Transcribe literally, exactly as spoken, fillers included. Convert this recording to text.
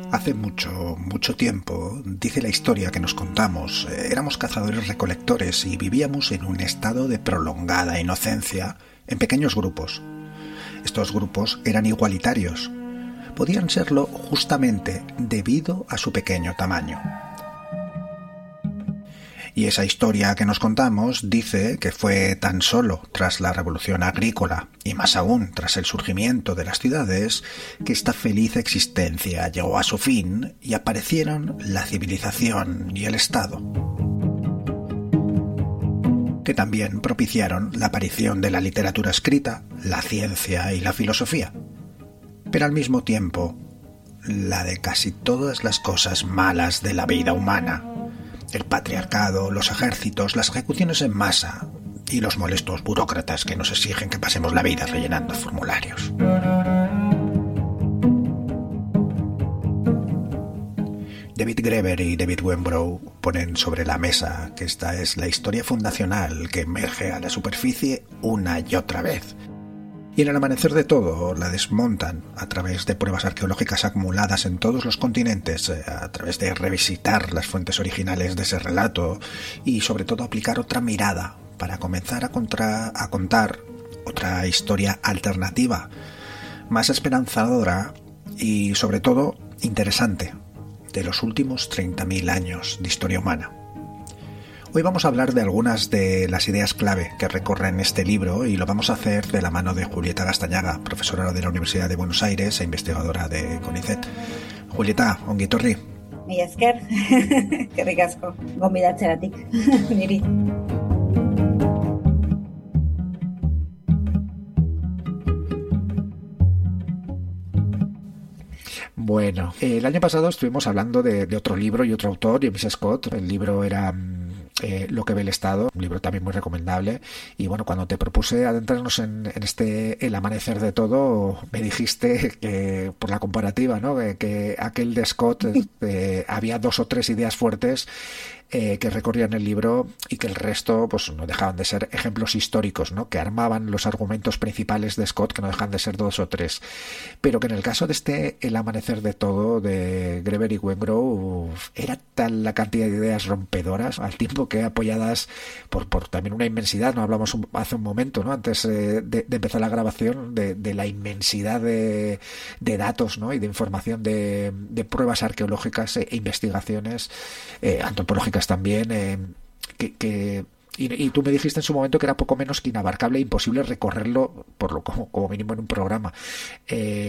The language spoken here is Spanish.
Hace mucho, mucho tiempo, dice la historia que nos contamos, éramos cazadores-recolectores y vivíamos en un estado de prolongada inocencia en pequeños grupos. Estos grupos eran igualitarios. Podían serlo justamente debido a su pequeño tamaño. Y esa historia que nos contamos dice que fue tan solo tras la revolución agrícola, y más aún tras el surgimiento de las ciudades, que esta feliz existencia llegó a su fin y aparecieron la civilización y el Estado, que también propiciaron la aparición de la literatura escrita, la ciencia y la filosofía, pero al mismo tiempo la de casi todas las cosas malas de la vida humana: el patriarcado, los ejércitos, las ejecuciones en masa y los molestos burócratas que nos exigen que pasemos la vida rellenando formularios. David Graeber y David Wengrow ponen sobre la mesa que esta es la historia fundacional que emerge a la superficie una y otra vez. Y en el amanecer de todo la desmontan a través de pruebas arqueológicas acumuladas en todos los continentes, a través de revisitar las fuentes originales de ese relato y sobre todo aplicar otra mirada para comenzar a, contra, a contar otra historia alternativa, más esperanzadora y sobre todo interesante, de los últimos treinta mil años de historia humana. Hoy vamos a hablar de algunas de las ideas clave que recorren este libro y lo vamos a hacer de la mano de Julieta Gastañaga, profesora de la Universidad de Buenos Aires e investigadora de CONICET. Julieta, ongi etorri. Mila esker, eskerrik asko, gonbidatzeratik, niri. Bueno, el año pasado estuvimos hablando de, de otro libro y otro autor, James Scott. El libro era eh, Lo que ve el Estado, un libro también muy recomendable. Y bueno, cuando te propuse adentrarnos en, en este El amanecer de todo, me dijiste que, por la comparativa, ¿no?, que, que aquel de Scott eh, había dos o tres ideas fuertes Eh, que recorrían el libro y que el resto pues no dejaban de ser ejemplos históricos, ¿no?, que armaban los argumentos principales de Scott, que no dejan de ser dos o tres, pero que en el caso de este El amanecer de todo de Graeber y Wengrow era tal la cantidad de ideas rompedoras, al tiempo que apoyadas por, por también una inmensidad. No hablamos un, hace un momento, ¿no?, antes eh, de, de empezar la grabación, de, de la inmensidad de, de datos, ¿no?, y de información, de, de pruebas arqueológicas e investigaciones eh, antropológicas también, eh, que, que y, y tú me dijiste en su momento que era poco menos que inabarcable e imposible recorrerlo por lo como, como mínimo en un programa. Eh,